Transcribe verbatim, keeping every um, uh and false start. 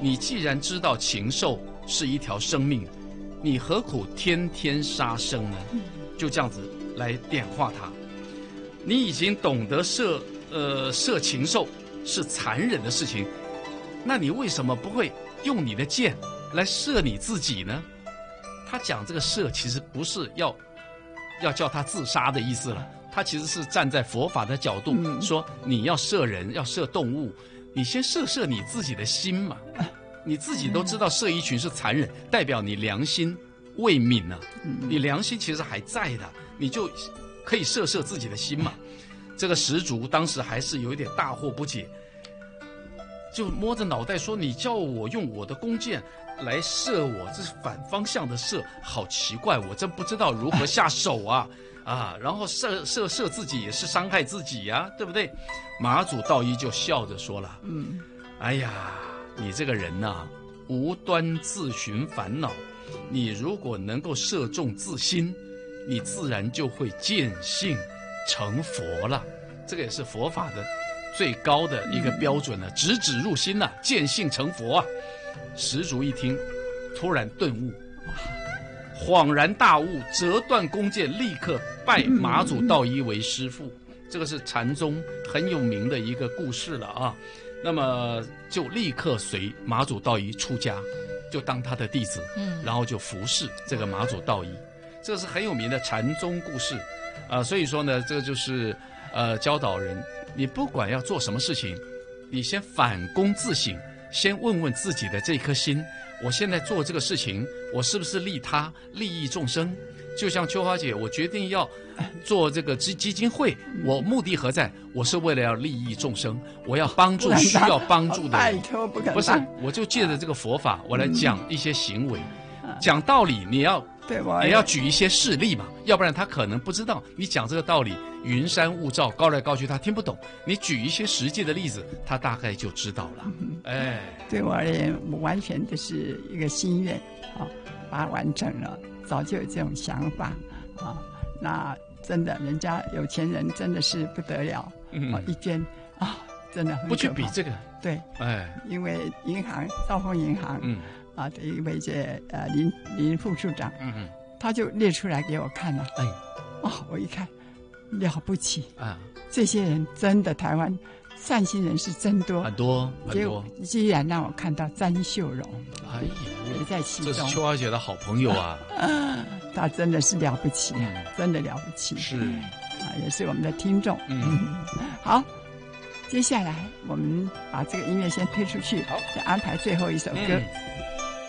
你既然知道禽兽是一条生命，你何苦天天杀生呢？就这样子来点化它。你已经懂得射呃射禽兽是残忍的事情，那你为什么不会用你的箭来射你自己呢？他讲这个射其实不是要要叫他自杀的意思了，他其实是站在佛法的角度、嗯、说你要射人要射动物，你先射射你自己的心嘛，你自己都知道射一群是残忍，代表你良心未泯啊，你良心其实还在的，你就可以射射自己的心嘛。这个石竹当时还是有一点大惑不解，就摸着脑袋说，你叫我用我的弓箭来射我，这是反方向的射，好奇怪，我真不知道如何下手啊啊！然后射射射自己也是伤害自己呀、啊，对不对？马祖道一就笑着说了，嗯，哎呀，你这个人呐、啊，无端自寻烦恼，你如果能够射中自心，你自然就会见性成佛了。这个也是佛法的最高的一个标准了，直指入心了、啊，见性成佛啊！石竹一听，突然顿悟，恍然大悟，折断弓箭，立刻拜马祖道一为师父。这个是禅宗很有名的一个故事了啊。那么就立刻随马祖道一出家，就当他的弟子，嗯，然后就服侍这个马祖道一。这个是很有名的禅宗故事，啊、呃，所以说呢，这个就是呃教导人，你不管要做什么事情，你先反躬自省，先问问自己的这颗心，我现在做这个事情，我是不是利他、利益众生？就像秋花姐，我决定要做这个基基金会，我目的何在？我是为了要利益众生，我要帮助需要帮助的人。 拜托，不可能。 不是，我就借着这个佛法，我来讲一些行为，讲道理，你要。 对，我也要举一些事例嘛，要不然他可能不知道。你讲这个道理，云山雾罩，高来高去，他听不懂。你举一些实际的例子，他大概就知道了。嗯、哎， 对我而言，我完全就是一个心愿啊，把它完成了。早就有这种想法啊，那真的，人家有钱人真的是不得了，嗯、啊，一捐啊，真的很不去比这个。 对，哎，因为银行，兆丰银行，嗯。啊，的一位这呃林林副处长，嗯嗯，他就列出来给我看了，哎，哦，我一看了不起啊，这些人真的台湾善心人是真多， 很多很多， 既然让我看到詹秀荣，哎呀，也在其中， 这是秋花姐的好朋友啊， 啊他真的是了不起，嗯、真的了不起， 是啊，也是我们的听众，嗯，嗯好。接下来我们把这个音乐先推出去，好，再安排最后一首歌。嗯